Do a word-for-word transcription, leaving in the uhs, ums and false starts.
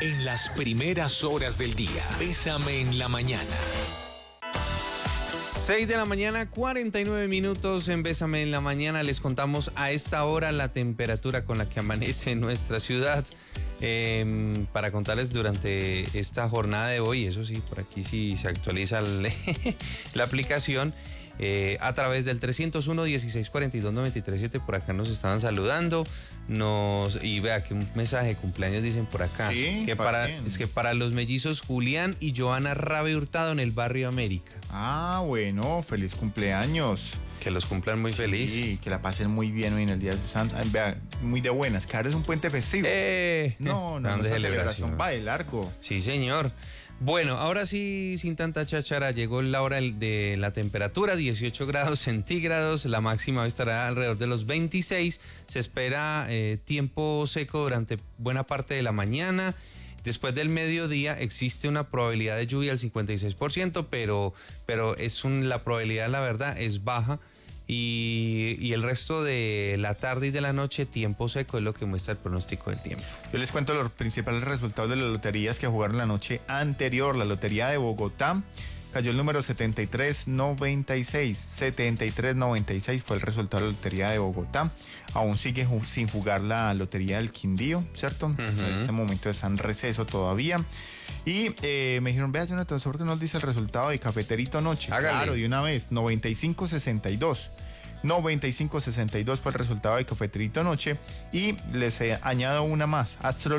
En las primeras horas del día, Bésame en la mañana. seis de la mañana, cuarenta y nueve minutos en Bésame en la mañana. Les contamos a esta hora la temperatura con la que amanece en nuestra ciudad. Eh, para contarles durante esta jornada de hoy, eso sí, por aquí sí se actualiza el, la aplicación. Eh, a través del trescientos uno, dieciséis cuarenta y dos, noventa y tres siete, por acá nos estaban saludando, nos y vea que un mensaje de cumpleaños dicen por acá, sí, que para, es que para los mellizos Julián y Joana Rabe Hurtado en el barrio América. Ah, bueno, feliz cumpleaños. Que los cumplan muy sí, feliz. Sí, que la pasen muy bien hoy en el Día de Santa. Ay, vea, muy de buenas, que ahora es un puente festivo. Eh, no, no, no, esa celebración. celebración va de largo. Sí, señor. Bueno, ahora sí, sin tanta cháchara, llegó la hora de la temperatura, dieciocho grados centígrados, la máxima estará alrededor de los veintiséis, se espera eh, tiempo seco durante buena parte de la mañana. Después del mediodía existe una probabilidad de lluvia del cincuenta y seis por ciento, pero, pero es un, la probabilidad, la verdad, es baja. Y, y el resto de la tarde y de la noche, tiempo seco, es lo que muestra el pronóstico del tiempo. Yo les cuento los principales resultados de las loterías que jugaron la noche anterior. La Lotería de Bogotá cayó el número setenta y tres noventa y seis. setenta y tres noventa y seis fue el resultado de la Lotería de Bogotá. Aún sigue ju- sin jugar la Lotería del Quindío, ¿cierto? Uh-huh. En este momento está en receso todavía. Y eh, me dijeron, vea, Jonathan, ¿sobre qué nos dice el resultado de Cafeterito Noche? Hágale. Claro, de una vez, noventa y cinco sesenta y dos. noventa y cinco sesenta y dos fue el resultado de Cafeterito Noche. Y les eh, añado una más, Astro